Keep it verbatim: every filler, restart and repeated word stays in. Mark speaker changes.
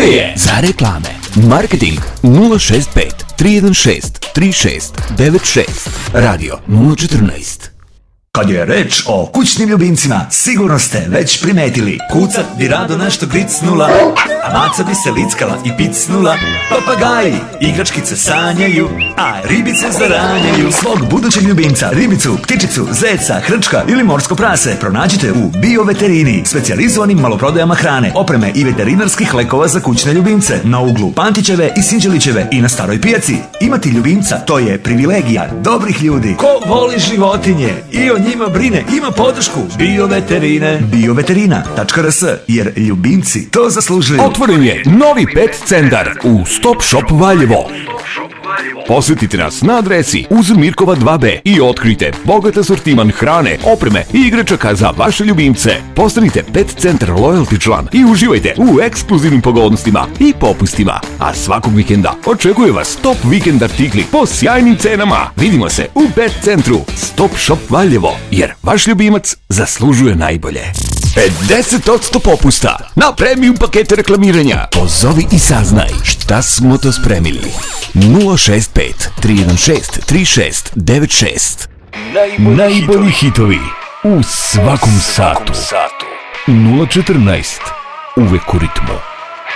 Speaker 1: je za reklame. Marketing nula šest pet tri jedan šest tri šest devet šest. Radio nula četrnaest.
Speaker 2: Kad je reč o kućnim ljubimcima, sigurno ste već primetili. Kucat bi rado nešto gricnula, a maca bi se lickala i picnula. Papagaji igračkice sanjaju, a ribice zaranjaju. Svog budućeg ljubimca, ribicu, ptičicu, zeca, hrčka ili morsko prase pronađite u Bioveterini, specijalizovanim maloprodajama hrane, opreme i veterinarskih lekova za kućne ljubimce. Na uglu Pantićeve i Sinđelićeve i na Staroj pijaci. Imati ljubimca, to je privilegija dobrih ljudi. Ko voli životinje i o njima brine, ima podršku Bioveterine. Bioveterina tačka r s, jer ljubimci to zaslužuju.
Speaker 1: Otvoren je novi pet centar u Stop Shop Valjevo. Posjetite nas na adresi uz Mirkova dva be i otkrijte bogat asortiman hrane, opreme i igračaka za vaše ljubimce. Postanite Pet Centar Loyalty član i uživajte u ekskluzivnim pogodnostima i popustima. A svakog vikenda očekuje vas top vikend artikli po sjajnim cenama. Vidimo se u Pet Centru Stop Shop Valjevo, jer vaš ljubimac zaslužuje najbolje. pedeset posto popusta na premium pakete reklamiranja. Pozovi i saznaj šta smo to spremili. nula šest pet tri jedan šest tri šest devet šest. Najbolji hitovi u svakom satu. nula četrnaest. Uvek u ritmu.